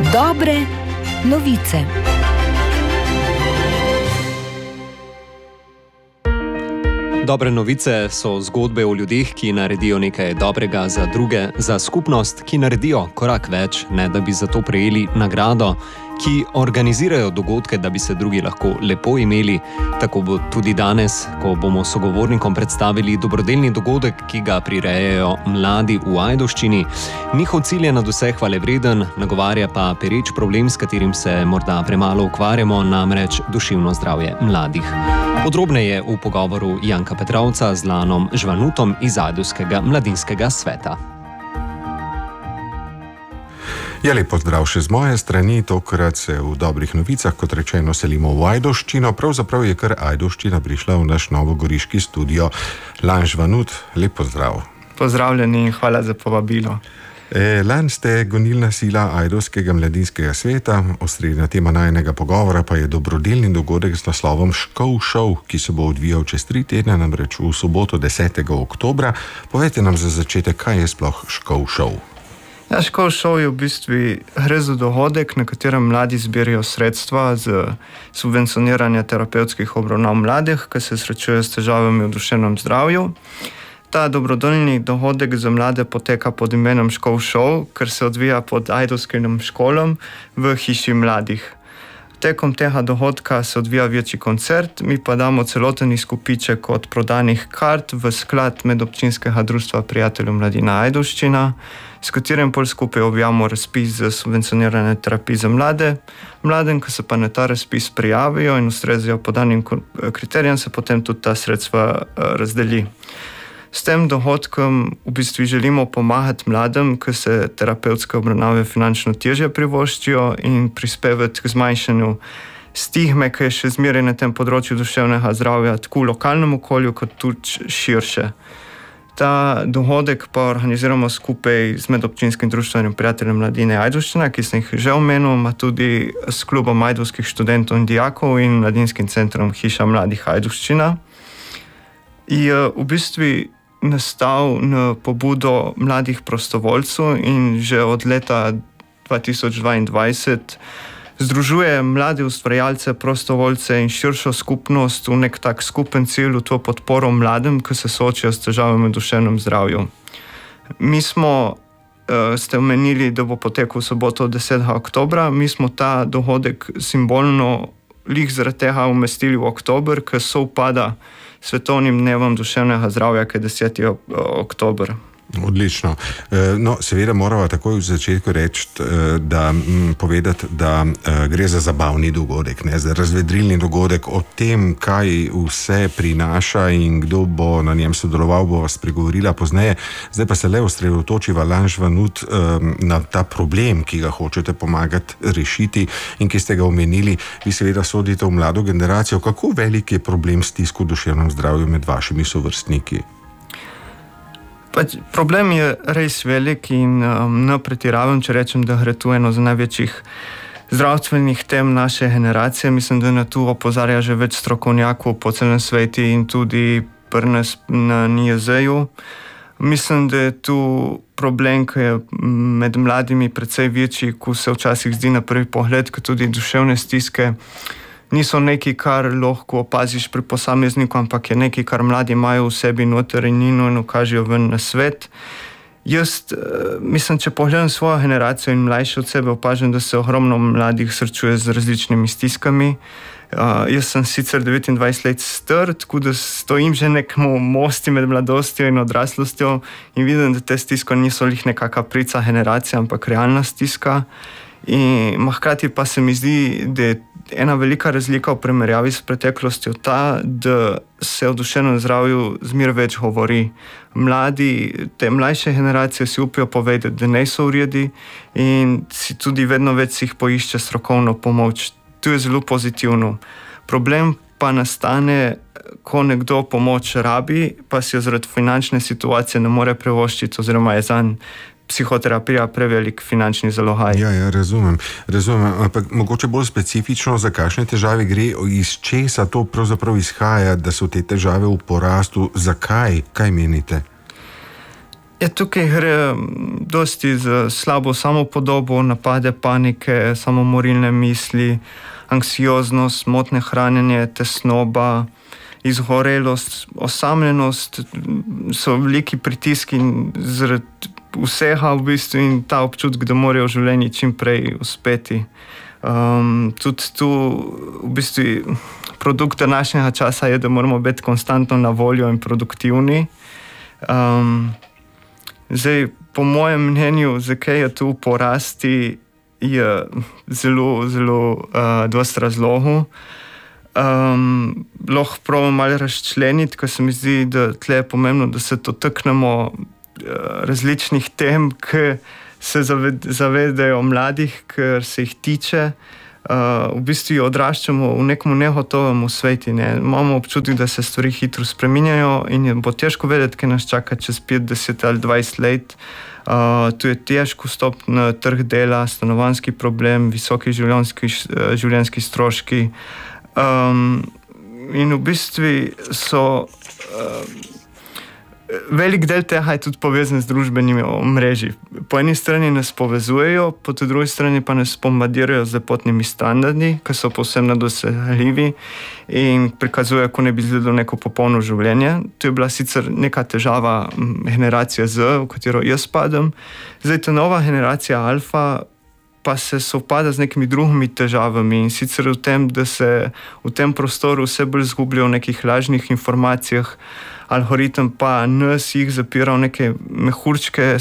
Dobre novice. Dobre novice so zgodbe o ljudeh, ki naredijo nekaj dobrega za druge, za skupnost, ki naredijo korak več, ne da bi za to prejeli nagrado, ki organizirajo dogodke, da bi se drugi lahko lepo imeli. Tako bo tudi danes, ko bomo sogovornikom predstavili dobrodelni dogodek, ki ga prirejajo mladi v Ajdovščini. Njihov cilj je nadvse hvalevreden, nagovarja pa pereč problem, s katerim se morda premalo ukvarjamo, namreč duševno zdravje mladih. Podrobneje v pogovoru Janka Petrovca z Lanom Žvanutom iz Ajdovskega mladinskega sveta. Ja, lep pozdrav še z moje strani, tokrat se v dobrih novicah, kot rečeno, selimo v Ajdovščino. Pravzaprav je kar Ajdovščina prišla v naš novogoriški studio. Lan Žvanut, lep pozdrav. Pozdravljeni in hvala za povabilo. Lan, ste gonilna sila Ajdovskega mladinskega sveta, osrednja tema najinega pogovora pa je dobrodelni dogodek z naslovom Škov šov, ki se bo odvijal čez 3 tedne, namreč v soboto 10. oktobra. Povejte nam za začetek, kaj je sploh Škov šov? Ja, Škov šov je v bistvu gre za dogodek, na katerem mladi zbirajo sredstva za subvencioniranje terapevtskih obravnav mladih, ki se srečujejo s težavami v duševnem zdravju. Ta dobrodelni dogodek za mlade poteka pod imenom Škov šov, ker se odvija pod Ajdovskim školom v hiši mladih. Tekom tega dogodka se odvija večji koncert, mi pa damo celoten izkupiček od prodanih kart v sklad medobčinskega društva prijateljev mladina Ajdovščina, s katerim pol skupaj objavimo razpis za subvencionirane terapije za mlade. Mladim, ki se pa na ta razpis prijavijo in ustrezajo podanim kriterijem, se potem tudi ta sredstva razdeli. S tem dogodkom v bistvu želimo pomagati mladim, ki se terapevtske obravnave finančno težje privoščijo in prispevati k zmanjšanju stigme, ki je še zmeraj na tem področju duševnega zdravja, tako v lokalnem okolju, kot tudi širše. Ta dogodek pa organiziramo skupaj z medobčinskim društvom prijateljev mladine Ajdovščina, ki sem jih že omenil, ima tudi s klubom ajdovskih študentov in dijakov in mladinskim centrom Hiša mladih Ajdovščina. Je v bistvu nastal na pobudo mladih prostovoljcev in že od leta 2022 združuje mlade ustvarjalce, prostovoljce in širšo skupnost v nek tak skupen cilj, v to podporo mladim, ki se soočajo s težavami v duševnem zdravju. Mi smo, ste omenili, da bo potekal v soboto 10. oktobra, mi smo ta dogodek simbolno lih zaradi tega umestili v oktober, ker sovpada svetovnim dnevom duševnega zdravja, ki je 10. oktober. Odlično. No, seveda moramo takoj v začetku reči, povedati, da gre za zabavni dogodek, ne, za razvedrilni dogodek. O tem, kaj vse prinaša in kdo bo na njem sodeloval, bo spregovorila pozneje. Zdaj pa se le osredotočiva, Lan Žvanut, na ta problem, ki ga hočete pomagati rešiti in ki ste ga omenili. Vi seveda sodite v mlado generacijo. Kako velik je problem stisk v duševnem zdravju med vašimi sovrstniki? Problem je res velik in ne pretiravam, če rečem, da gre tu eno z največjih zdravstvenih tem naše generacije. Mislim, da na tu opozarja že več strokovnjakov po celem svetu in tudi pri nas na NIJZ-ju. Mislim, da je tu problem, ki je med mladimi precej večji, ko se včasih zdi na prvi pogled, kot tudi duševne stiske niso nekaj, kar lahko opaziš pri posamezniku, ampak je nekaj, kar mladi imajo v sebi noter in in ukažejo ven na svet. Jaz mislim, če pogledam svojo generacijo in mlajše od sebe, opažam, da se ogromno mladih srečuje z različnimi stiskami. Jaz sem sicer 29 let star, tako da stojim že nekemu mosti med mladostjo in odraslostjo in vidim, da te stiske niso lih nekaka prica generacija, ampak realna stiska. In hkrati pa se mi zdi, da je ena velika razlika v primerjavi s preteklostjo ta, da se o duševnem zdravju zmeraj več govori. Mladi, te mlajše generacije si upijo povedati, da niso v redu in si tudi vedno več si jih poišče strokovno pomoč. To je zelo pozitivno. Problem pa nastane, ko nekdo pomoč rabi, pa si jo zaradi finančne situacije ne more privoščiti oziroma je zanj psihoterapija prevelik finančni zalogaj. Ja, razumem. Ampak mogoče bolj specifično, za kakšne težave gre, iz česa to pravzaprav izhaja, da so te težave v porastu, zakaj? Kaj menite? Tukaj gre dosti za slabo samopodobo, napade panike, samomorilne misli, anksioznost, motnje hranjenje, tesnoba, izgorelost, osamljenost, so veliki pritiski zaradi vsega v bistvu in ta občutek, da morajo v življenju čim prej uspeti. Tudi tu v bistvu produkt današnjega časa je, da moramo biti konstantno na voljo in produktivni. Zdaj, po mojem mnenju, zakaj je tu porasti, je zelo, zelo dosti razlogov. Lahko probam malo razčleniti, ker se mi zdi, da tle je pomembno, da se dotaknemo različnih tem, ki se zavedajo mladih, ker se jih tiče. V bistvu odraščamo v nekom negotovem svetu. Imamo občutek, da se stvari hitro spreminjajo in bo težko vedeti, kaj nas čaka čez 50 ali 20 let. Tu je težko vstopiti na trg dela, stanovanjski problem, visoki življenjski stroški. In v bistvu so velik del tega je tudi povezan z družbenimi omrežji. Po eni strani nas povezujejo, po drugi strani pa nas bombardirajo z lepotnimi standardi, ki so povsem nedosegljivi in prikazujejo, kako ne bi izgledalo neko popolno življenje. To je bila sicer neka težava generacije Z, v katero jaz spadam. Zdaj, ta nova generacija Alfa pa se sovpada z nekimi drugimi težavami in sicer v tem, da se v tem prostoru vse bolj izgubljajo v nekih lažnih informacijah, algoritem pa nas jih zapira v neke mehurčke,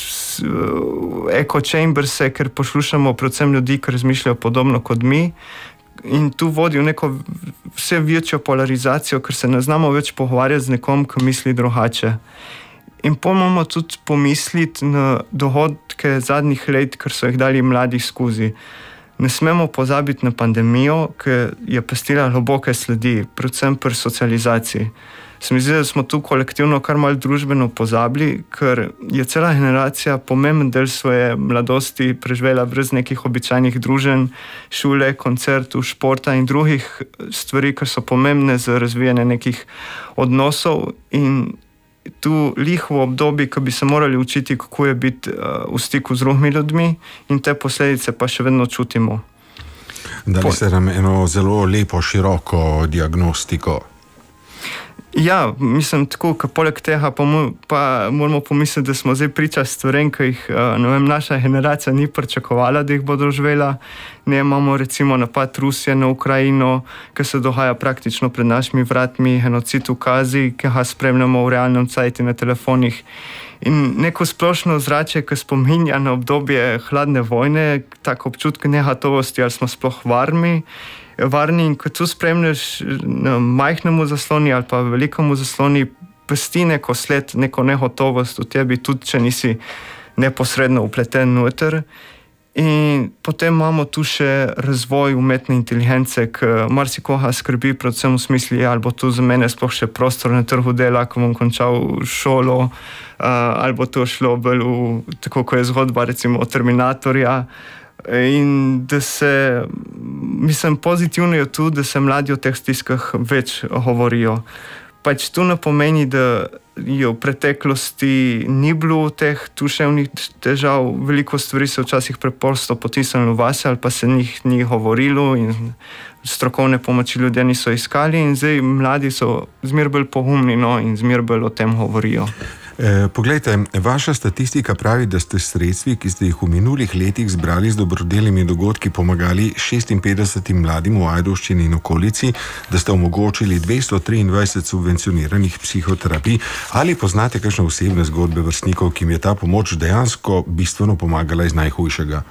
echo chamberse, ker poslušamo predvsem ljudi, ki razmišljajo podobno kot mi in tu vodi v neko vse večjo polarizacijo, ker se ne znamo več pogovarjati z nekom, ki misli drugače. In moramo tudi pomisliti na dogodke zadnjih let, ker so jih dali mladi skozi. Ne smemo pozabiti na pandemijo, ki je pustila globoke sledi, predvsem pri socializaciji. Se mi zdi, da smo tu kolektivno kar malo družbeno pozabili, ker je cela generacija pomemben del svoje mladosti preživela brez nekih običajnih druženj, šole, koncertov, športa in drugih stvari, ki so pomembne za razvijanje nekih odnosov in tu lih v obdobju, ko bi se morali učiti, kako je biti v stiku z drugimi ljudmi in te posledice pa še vedno čutimo. Dali ste nam eno zelo lepo, široko diagnostiko. Ja, mislim tako, ker poleg tega pa moramo pomisliti, da smo zdaj priča stvarem, ki jih naša generacija ni pričakovala, da jih bo doživela. Imamo recimo napad Rusije na Ukrajino, ki se dogaja praktično pred našimi vratmi, genocid v Gazi, ki ga spremljamo v realnem cajtu na telefonih. In neko splošno ozračje, ki spominja na obdobje hladne vojne, tako občutek negotovosti, ali smo sploh varni in ko tu spremljaš na majhnemu zasloni ali pa velikemu zasloni, pesti neko sled, neko negotovost v tebi, tudi če nisi neposredno upleten noter. In potem imamo tu še razvoj umetne inteligence, ki marsikoga skrbi, predvsem v smislu, ali bo tu za mene sploh še prostor na trgu dela, ko bom končal šolo, ali bo to šlo bolj v, tako kot je zgodba recimo o Terminatorja. In da se, mislim, pozitivno je tu, da se mladi o teh stiskah več govorijo. Pač to ne pomeni, da je v preteklosti ni bilo teh duševnih težav, veliko stvari se včasih preprosto potisnilo vase ali pa se njih ni govorilo in strokovne pomoči ljudje niso iskali in zdaj mladi so zmer bolj pogumni in zmer bolj o tem govorijo. Poglejte, vaša statistika pravi, da ste sredstvi, ki ste jih v minulih letih zbrali z dobrodelnimi dogodki, pomagali 56 mladim v Ajdovščini in okolici, da ste omogočili 223 subvencioniranih psihoterapij. Ali poznate kakšne osebne zgodbe vrstnikov, ki jim je ta pomoč dejansko bistveno pomagala iz najhujšega?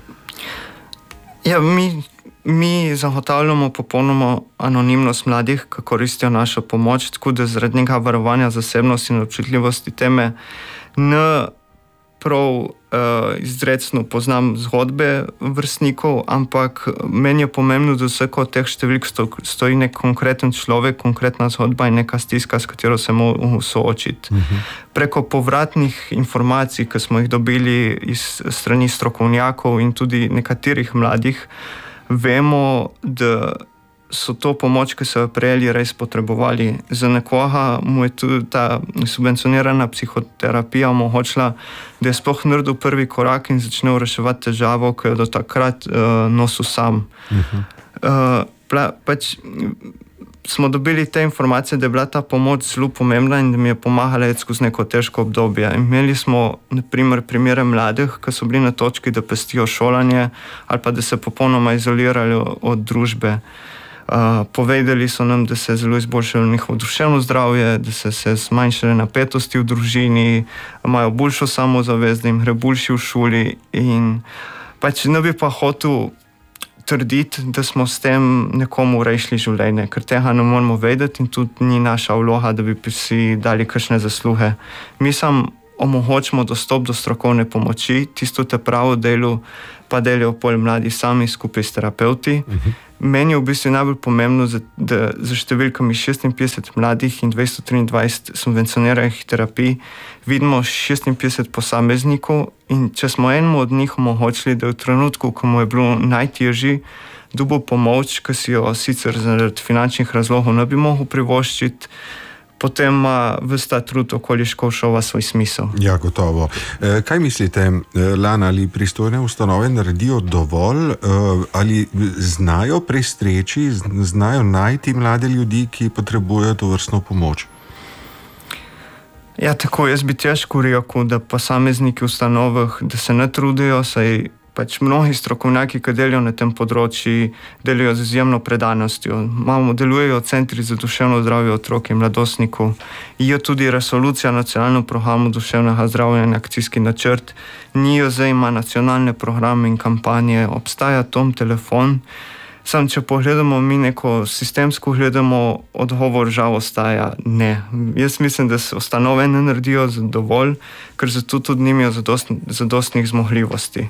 Ja, mi zagotavljamo popolnoma anonimnost mladih, ki koristijo našo pomoč, tako da zaradi nekega varovanja zasebnosti in občutljivosti teme ne prav izrecno poznam zgodbe vrstnikov, ampak meni je pomembno, da vsako od teh številk stoji nek konkreten človek, konkretna zgodba in neka stiska, s katero se moramo soočiti. Preko povratnih informacij, ki smo jih dobili iz strani strokovnjakov in tudi nekaterih mladih, vemo, da so to pomoč, ki so jo prejeli, res potrebovali. Za nekoga mu je tudi ta subvencionirana psihoterapija omogočila, da je sploh naredil prvi korak in začne reševati težavo, ki jo do takrat nosil sam. Pač smo dobili te informacije, da je bila ta pomoč zelo pomembna in da mi je pomagala skozi neko težko obdobje. Imeli smo, na primer, primere mladih, ki so bili na točki, da pestijo šolanje ali pa da se popolnoma izolirali od družbe. Povedali so nam, da se je zelo izboljšalo njihovo duševno zdravje, da se zmanjšale napetosti v družini, imajo boljšo samozavest, da jim gre boljši v šoli in pač ne bi pa hotel trditi, da smo s tem nekomu rešili življenje, ker tega ne moramo vedeti in tudi ni naša vloga, da bi si dali kakšne zasluge. Mi sam omogočimo dostop do strokovne pomoči, tisto te pravo delu pa delijo pol mladi sami skupaj s terapeuti. Meni je v bistvu najbolj pomembno, da za številkami 56 mladih in 223 subvencioniranih terapij vidimo 56 posameznikov in če smo enemu od njih omogočili, da v trenutku, ko mu je bilo najtežji, dobil pomoč, ki si jo sicer zaradi finančnih razlogov ne bi mogel privoščiti, potem ima ves ta trud okoli šolstva svoj smisel. Ja, gotovo. Kaj mislite, Lana, ali pristojne ustanove naredijo dovolj, ali znajo prestreči, znajo najti mlade ljudi, ki potrebujejo tovrstno pomoč? Ja, tako, jaz bi težko rekel, da posamezniki v ustanovah, da se ne trudijo, saj pač mnogi strokovnjaki, ki delajo na tem področju, delajo z izjemno predanostjo. Delujejo centri za duševno zdravje otrok in mladostnikov. Je tudi resolucija nacionalnega programa duševnega zdravja in akcijski načrt. NIJZ ima nacionalne programe in kampanje, obstaja Tom telefon. Sam, če pogledamo mi neko sistemsko gledamo, odgovor žal ostaja ne. Jaz mislim, da se ustanove ne naredijo dovolj, ker zato tudi nimajo zadostnih zmogljivosti.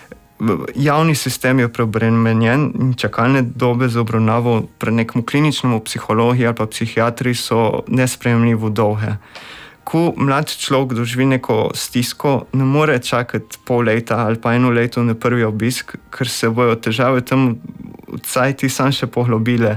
Javni sistem je preobremenjen in čakalne dobe za obravnavo pri nekem kliničnem psihologu ali pa psihiatri so nesprejemljivo dolge. Ko mlad človek doživi neko stisko, ne more čakati pol leta ali pa 1 leto na prvi obisk, ker se bojo težave tam vcajti sam še poglobile.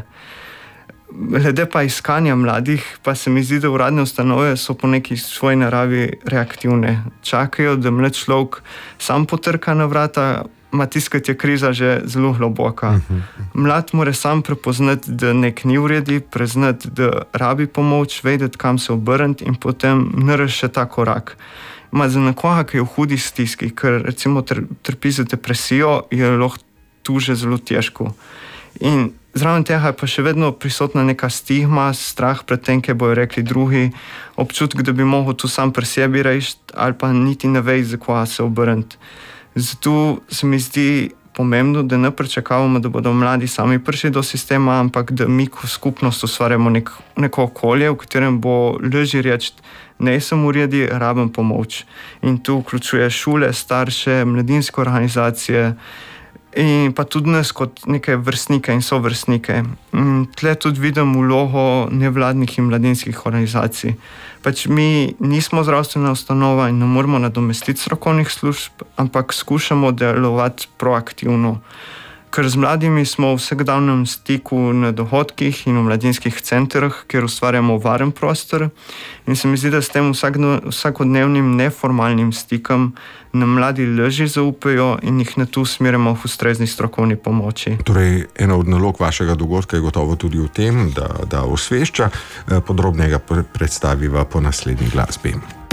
Glede pa iskanja mladih, pa se mi zdi, da uradne ustanove so po neki svoji naravi reaktivne. Čakajo, da mlad človek sam potrka na vrata, ima tiskati je kriza že zelo globoka. Mlad mora sam prepoznati, da nek ni v redu, preznati, da rabi pomoč, vedeti, kam se obrniti in potem narediti še ta korak. Za nekoga, ki je v hudi stiski, ker recimo trpi za depresijo, je lahko tu že zelo težko. In zraven tega je pa še vedno prisotna neka stigma, strah pred tem, kaj bojo rekli drugi, občutek, da bi mogel tu sam pri sebi rešiti ali pa niti ne ve, za koga se obrniti. Zato se mi zdi pomembno, da ne pričakujemo, da bodo mladi sami prišli do sistema, ampak da mi kot skupnost ustvarjamo neko okolje, v katerem bo lažje reči, ne sem v redu, rabim pomoč. In tu vključuje šole, starše, mladinske organizacije in pa tudi nas kot neke vrstnike in sovrstnike. Tle tudi vidim vlogo nevladnih in mladinskih organizacij. Pač mi nismo zdravstvena ustanova in ne moramo nadomestiti strokovnih služb, ampak skušamo delovati proaktivno. Ker z mladimi smo v vsakdanjem stiku na dohodkih in v mladinskih centrih, kjer ustvarjamo varen prostor in se mi zdi, da s tem vsakodnevnim neformalnim stikom nam mladi lažje zaupajo in jih na to usmerjamo v ustrezni strokovni pomoči. Torej, ena od nalog vašega dogodka je gotovo tudi v tem, da osvešča, podrobnega predstaviva po naslednji glasbi.